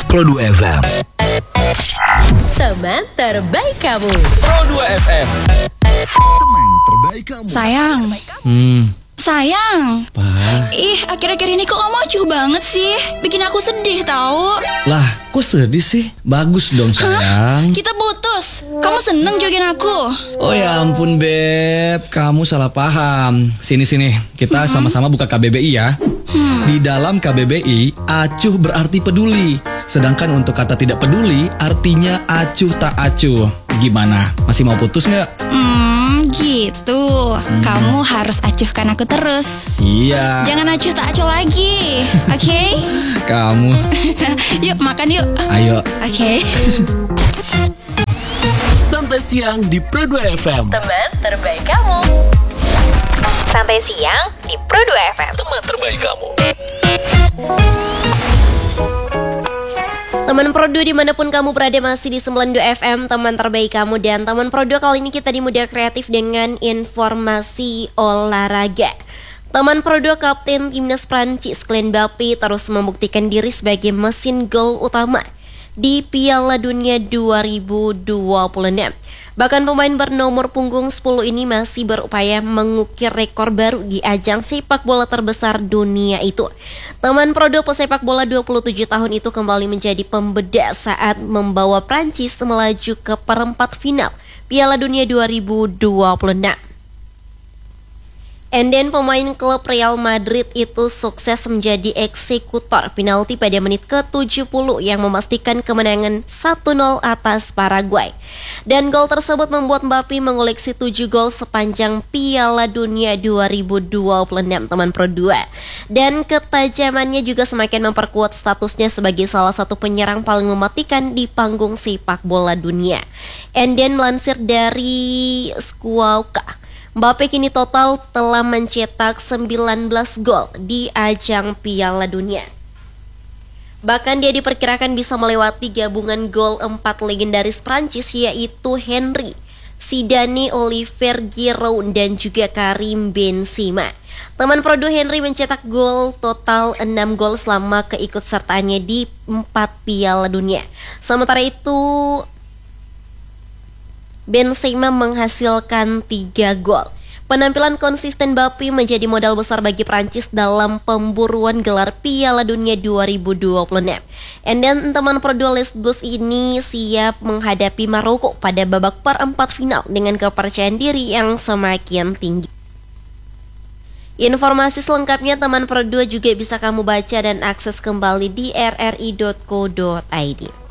Pro 2 FM. Teman terbaik kamu. Pro 2 FM. Teman terbaik kamu. Sayang. Sayang. Apa? Ih, akhir-akhir ini kok kamu acuh banget sih? Bikin aku sedih tahu. Lah, kok sedih sih? Bagus dong sayang. Kita putus. Kamu seneng jogging aku? Oh ya ampun Beb, kamu salah paham. Sini, kita sama-sama buka KBBI ya. Di dalam KBBI, acuh berarti peduli. Sedangkan untuk kata tidak peduli, artinya acuh tak acuh. Gimana? Masih mau putus nggak? Gitu. Kamu harus acuhkan aku terus. Iya. Jangan acuh tak acuh lagi. Oke? Kamu. Yuk makan yuk. Ayo. Oke. Santai siang di Pro 2 FM. Teman terbaik kamu. Santai siang di Pro 2 FM. Teman terbaik kamu. Teman Pro 2 dimanapun kamu berada masih di 92 FM, teman terbaik kamu. Dan teman Pro 2 kali ini kita di Muda Kreatif dengan informasi olahraga. Teman Pro 2 Kapten Timnas Prancis Kylian Mbappé terus membuktikan diri sebagai mesin gol utama di Piala Dunia 2026. Bahkan pemain bernomor punggung 10 ini masih berupaya mengukir rekor baru di ajang sepak bola terbesar dunia itu. Teman Prodo pesepak bola 27 tahun itu kembali menjadi pembeda saat membawa Prancis melaju ke perempat final Piala Dunia 2026. And then pemain klub Real Madrid itu sukses menjadi eksekutor penalti pada menit ke-70 yang memastikan kemenangan 1-0 atas Paraguay. Dan gol tersebut membuat Mbappé mengoleksi 7 gol sepanjang Piala Dunia 2026 teman Pro 2. Dan ketajamannya juga semakin memperkuat statusnya sebagai salah satu penyerang paling mematikan di panggung sepak bola dunia. And then melansir dari Squawka, Mbappé kini total telah mencetak 19 gol di ajang Piala Dunia. Bahkan dia diperkirakan bisa melewati gabungan gol 4 legendaris Prancis yaitu Henry, Zidane, Olivier Giroud dan juga Karim Benzema. Teman Pro 2 Henry mencetak gol total 6 gol selama keikutsertaannya di 4 Piala Dunia. Sementara itu Benzema menghasilkan 3 gol. Penampilan konsisten Mbappé menjadi modal besar bagi Prancis dalam pemburuan gelar Piala Dunia 2026. And then teman Pro 2 Les Bleus ini siap menghadapi Maroko pada babak perempat final dengan kepercayaan diri yang semakin tinggi. Informasi selengkapnya teman Pro 2 juga bisa kamu baca dan akses kembali di rri.co.id.